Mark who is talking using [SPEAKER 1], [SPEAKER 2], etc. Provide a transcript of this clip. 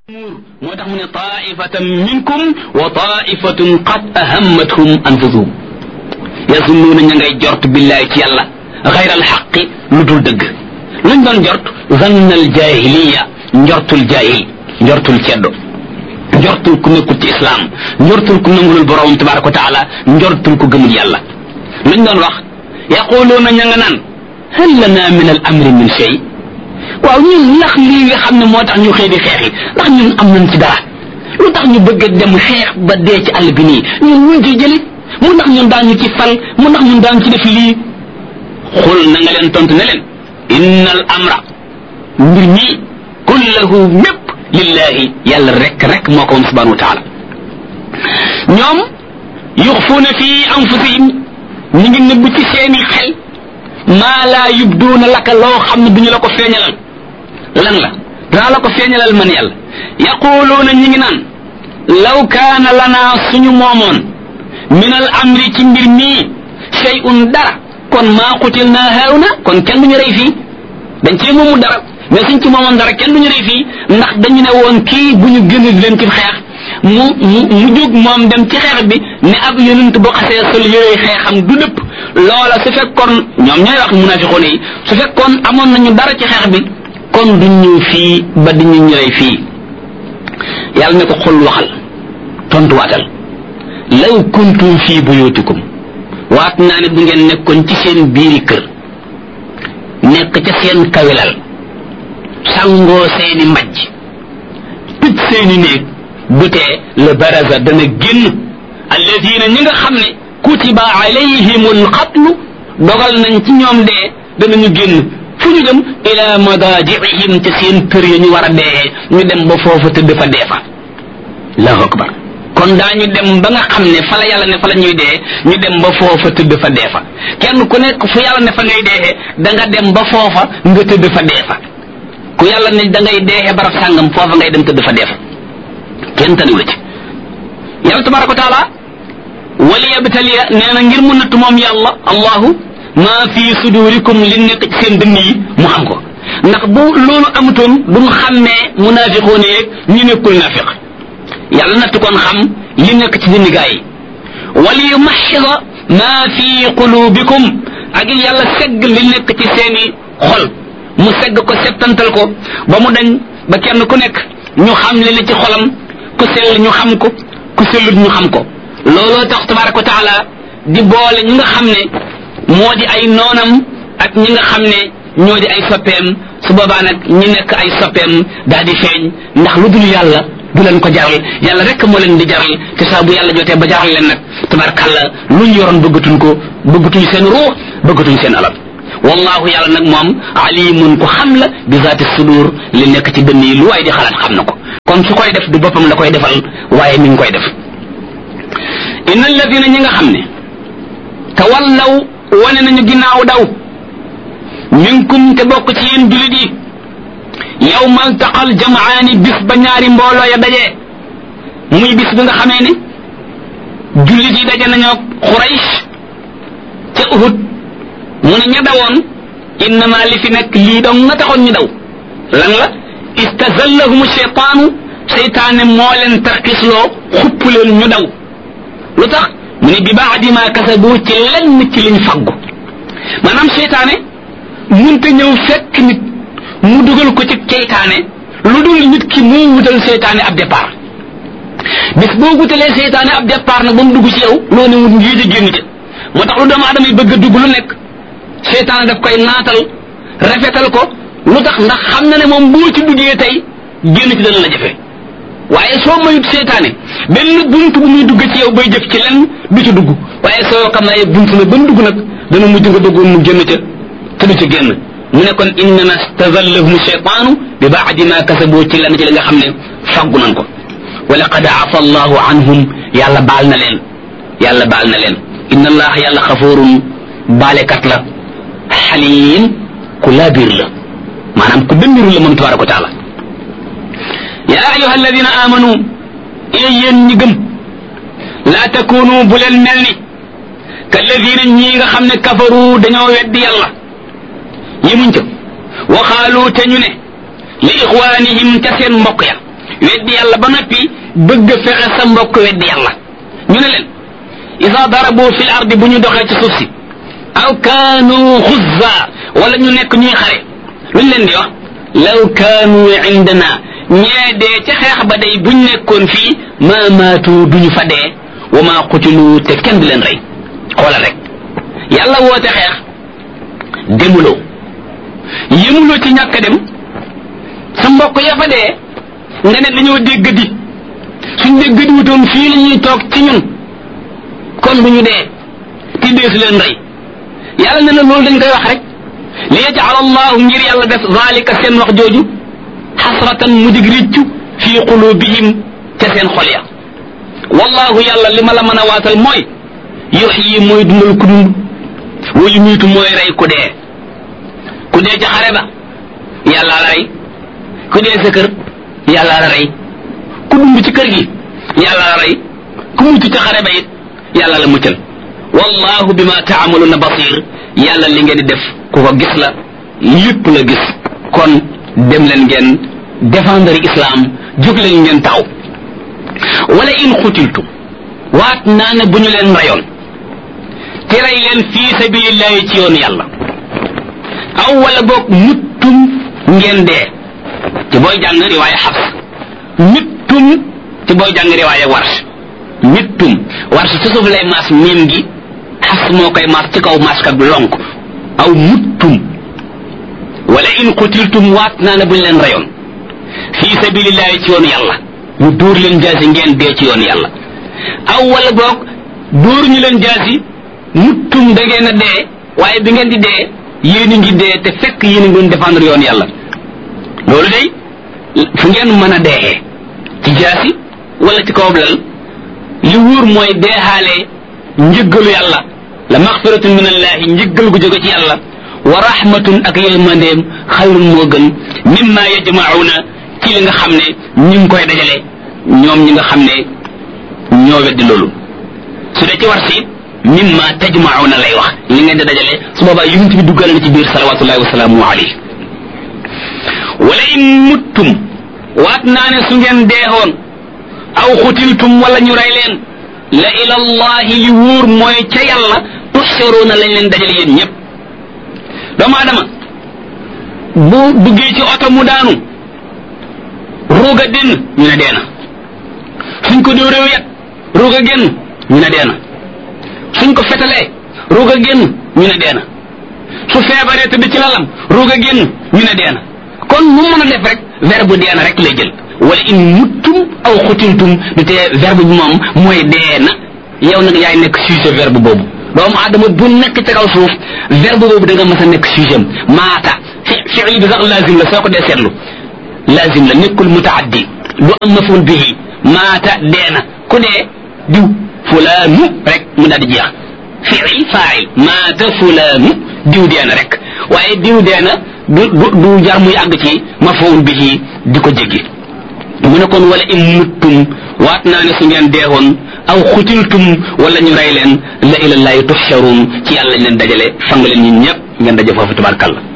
[SPEAKER 1] moo tax mu ne taifatan minkum wa taifatun qad ahammathum anfusuhum yazunnuuna ña ngay jort billahi ci yàlla xayral xaqi lu dul dëgg luñ doon jort zannal jahiliya njortul jahil njortul ceddo njortul ku nekkul ci islam njortul ku nangulul borom tabaraka wa taala njortul ku gëmul yàlla luñ doon wax yaquluuna ña nga naan hal lana min al amri min shay waaw ñun ndax lii nga xam ne moo tax ñu xëy di xeex yi ndax ñun am nañ ci dara lu tax ñu bëgg a dem xeex ba dee ci àll bi nii ñun ñu ci jëli mu ndax ñun daañu ci fal mu ndax ñun daañu ci def lii xul na nga leen tontu ne leen inna al amra mbir mi kullahu mépp lillahi yàlla rek moo ko moom subhanahu wa taala ñoom yuxfuuna fi anfusihim ñu ngi nëbb ci seeni xel maa laa yubduuna laka loo xam ne duñu la ko feeñalal lan la danaa la ko feeñalal man yàlla yaquluuna ñi ngi naan law kaana lanaa suñu moomoon min al amri ci mbir mii shay'un dara kon maa qutilnaa haahuna kon kenn duñu rey fii dañ cee moomu dara mais suñ ci moomoon dara kenn duñu rey fii ndax dañu ne woon kii bu ñu gën a leen ci xeex mu jóg moom dem ci xeex bi ne ab yonent boo xasee sol yooyu xeexam du dëpp loola su fekkoon ñoom ñooy wax munafiqoon yi su fekkoon amoon nañu dara ci xeex bi kon duñ ñëw fii ba di ñu ñëwee fii yàlla ne ko xul waxal tontuwaatal law kuntum fii buyutikum waat naa ne bu ngeen nekkoon ci seen biiri kër nekk ca seen kawilal sangoo seeni mbajj tëj seeni néeg du tee la baraza dana génn alladina ñi nga xam ne kutiba alayhimul qatlu dogal nañ ci ñoom dee danañu génn fu ñu dem ila madaji'ihim ca seen kër ya ñu war a dee ñu dem ba foofa tëdd fa dee fa allahu akbar kon daañu dem ba nga xam ne fa la yàlla ne fa la ñuy dee ñu dem ba foofa tëdd fa dee fa kenn ku nekk fu yàlla ne fa ngay dee da nga dem ba foofa nga tëdd fa dee fa ku yàlla ne da ngay dee barab sàngam foofa ngay dem tëdd fa dee fa kenn taniw la ci yàlla tabaraka wa taala wali yabtaliya nee na ngir mu natt moom yàlla allahu maa fi sudurikum li nekk ci seen dënn yi mu xam ko ndax bu loolu amutoon dumu xàmmee munafiqoon yeeg ñu nekkul nafiq yàlla natt koon xam li nekk ci dënn gaa yi wali yumaxxisa maa fi qulubikum ak yàlla segg li nekk ci seeni xol mu segg ko settantal ko ba mu dañ ba kenn ku nekk ñu xam li ne ci xolam ku sell ñu xam ko ku sellut ñu xam ko looloo tax tabaraka wa taala di boole ñi nga xam ne moo di ay noonam ak ñi nga xam ne ñoo di ay soppeem su boobaa nag ñi nekk ay soppeem daal di feeñ ndax lu dul yàlla du leen ko jaral yàlla rek moo leen di jaral te saa bu yàlla jotee ba jaral leen nag tabarakalla luñ yoroon bëggatuñ ko bëggatuñ seen ruux bëggatuñ seen alal wallahu yàlla nag moom alimun ko xam la bi zaati sudur li nekk ci dënn yi lu waay di xalaat xam na ko kon su koy def du boppam la koy defal waaye mi ngi koy def inna alladina ñi nga xam ne tawallaw wane nañu ginnaaw daw minkum te bokk ci yéen julit yi yawmal taqal jamaani bis ba ñaari mbooloo ya dajee muy bis bi nga xamee ne julit yi daje nañoo Quraysh ca Uhud mu ne ña dawoon innama li fi nekk lii dong nga taxoon ñu daw lan la istazallahum shaytaanu seytaane moo leen tarkisloo xupp leen ñu daw lu tax mu ne bi baadi ma kasabu ci lenn ci liñ faggu maanaam seytaane munte ñëw fekk nit mu dugal ko ci seytaane lu dul nit ki moo wutal seytaane ab départ bis boo wutalee seytaane ab départ nag ba mu dugg ci yow loo ne wut ngii di génn ca moo tax lu doomu aadama yi bëgg a dugg lu nekk seytaane daf koy naatal rafetal ko lu tax ndax xam na ne moom boo ci duggee tey génn ci dana la jafe waaye soo mayut seytaane benn buntu bu muy dugg ci yow bay jëf ci lenn du ci dugg waaye soo xam ne buntu la ba mu dugg nag dana mujj nga dugg mu génn ca te du ci génn mu ne kon innama stazallahum shaytaanu bi baadi ma kasabu ci lenn ci li nga xam ne faggu nan ko wa laqad afa allahu anhum yàlla baal na leen inna allaha yàlla xafuurun baalekat la xaliim ku laabiir la maanaam ku dëmbiru la moom tabaraka wa taala yaa ayuha alladina amanu yéen ñi gëm laa takunu bu leen mel ni kalladina ñii nga xam ne kafaru dañoo weddi yàlla yemuñ ca waxaalu te ñu ne li ixwaanihim ca seen mbokk ya weddi yàlla ba noppi bëgg fexe sa mbokk weddi yàlla ñu ne leen isa darabu fil ardi bu ñu doxee ci suuf si aw kaanu xuzza wala ñu nekk ñuy xare luñ leen di wax law kaanu indana ñee dee ca xeex ba day buñ nekkoon fii ma maatu duñu fa dee wa ma qutilu te kenn du leen rey xoolal rek yàlla woote xeex demuloo yëmuloo ci ñàkk dem sa mbokk ya fa dee nga ne dañoo dégg di suñ dégg di wutoon fii la ñuy toog ci ñun kon bu ñu dee te deesu leen rey yàlla ne na loolu dañ koy wax rek li yaj'al allahu ngir yàlla def zalika seen wax jooju xasratan mu dig riccu fii qulubihim ca seen xol ya wallahu yàlla li ma la mën a waatal mooy yuhyi mooy dundal ku dund wa yumiitu mooy rey ku dee ca xare ba yàlla la rey ku dee sa kër yàlla la rey ku dund ci kër gi yàlla la rey ku mucc ca xare ba it yàlla la muccal wallahu bima ta'maluna basir yàlla li ngeen di def ku ko gis la lépp la gis kon dem leen ngeen défendre islam jóg leen ngeen taxaw wala in xutiltum waat naa ne bu ñu leen rayoon te rey leen fii sabilillahi ci yoon yàlla aw wala boog muttum ngeen dee ci booy jàng riwaaya Hafs mittum ci booy jàng riwaaya Warsh mittum Warsh ci suuf lay maas miim gi Hafs moo koy maas ci kaw maas kat lonk aw muttum wala in qutiltum waat naa ne buñ leen rayoon fii sabilillahi ci yoon yàlla ñu dóor leen jaasi ngeen dee ci yoon yàlla aw wala boog dóor ñu leen jaasi muttum da ngeen a dee waaye bi ngeen di dee yéen a ngi dee te fekk yéen a ngi doon défendre yoon yàlla loolu day fu ngeen mën a dee ci jaasi wala ci kaw lal li wóor mooy deexaale njëggalu yàlla la maxfiratun min allahi njëggal gu jóge ci yàlla wa rahmatun ak yërmandeem xayrun moo gën mimma yajma'una ci li nga xam ne ñu ngi koy dajale ñoom ñi nga xam ne ñoo weddi loolu su dee ci war si mimma tajma'una lay wax li ngeen di dajale su boobaa yonent bi duggal na ci biir salawatullahi wa salaamu alayhi wala in muttum waat naa ne su ngeen deexoon aw xutiltum wala ñu rey leen la ila allahi li wóor mooy ca yàlla tuxsharuuna lañ leen dajale yéen ñëpp doomu adama bu duggee ci oto mu daanu ruuga dénn ñu ne deena suñ ko dóoree yet ruuga génn ñu ne deena suñ ko fetalee ruuga génn ñu ne deena su feebaree tëdd ci lalam ruuga génn ñu ne deena kon mu mën a def rek verbe deena rek lay jël wala in muttum aw xutiltum du tee verbe bi moom mooy deena yow nag yaay nekk sujet verbe boobu doomu adama bu nekk ci kaw suuf verbe boobu da nga mës a nekk sujet maata fi'il bi sax lazim la soo ko dee seetlu lazim la nekkul mutaaddi du am maful bihi maata deena ku dee diw fulaanu rek mu daal di jeex fi'il fa'il maata fulaanu diw deena rek waaye diw deena du jar muy àgg ci maful bihi di ko jéggi mu ne kon wala in muttum waat naa ne su ngeen deewoon aw xutiltum wala ñu rey leen la ilallahi tuhsharun ci yàlla leen dajale fang leen ñun ñëpp ngeen daje foofu tabarkalla